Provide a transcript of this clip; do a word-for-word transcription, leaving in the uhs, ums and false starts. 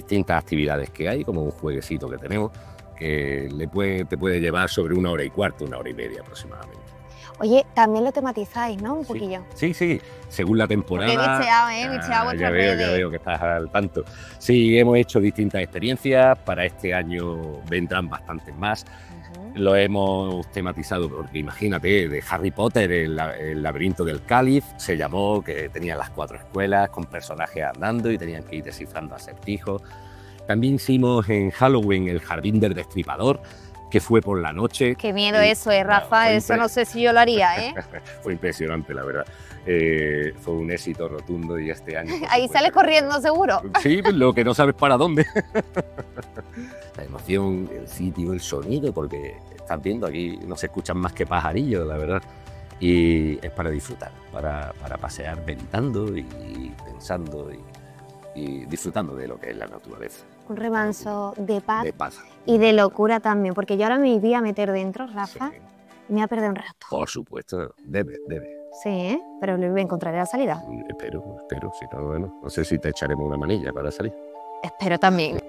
distintas actividades que hay, como un jueguecito que tenemos, que le puede, te puede llevar sobre una hora y cuarto, una hora y media aproximadamente. Oye, también lo tematizáis, ¿no? Un Sí, poquillo. sí, sí, según la temporada. Porque he bicheado, ¿eh? He bicheado Ah, vuestras ya veo, redes. ya veo que estás al tanto. Sí, hemos hecho distintas experiencias, para este año vendrán bastantes más. Uh-huh. Lo hemos tematizado porque imagínate, de Harry Potter, el, el laberinto del cáliz, se llamó, que tenían las cuatro escuelas con personajes andando y tenían que ir descifrando acertijos. También hicimos en Halloween el jardín del destripador, que fue por la noche. Qué miedo y, eso, ¿eh, Rafa? bueno, Eso no sé si yo lo haría, ¿eh? Fue impresionante, la verdad. Eh, fue un éxito rotundo y este año... Ahí sales corriendo, seguro. Sí, lo que no sabes para dónde. La emoción, el sitio, el sonido, porque estás viendo aquí, no se escuchan más que pajarillos, la verdad. Y es para disfrutar, para, para pasear meditando y pensando y, y disfrutando de lo que es la naturaleza. Un remanso de paz, de paz y de locura también, porque yo ahora me iría a meter dentro, Rafa, sí. y me voy a perder un rato. Por supuesto, debe, debe. Sí, ¿eh? Pero le encontraré la salida. Espero, espero, si no, bueno, no sé si te echaremos una manilla para salir. Espero también.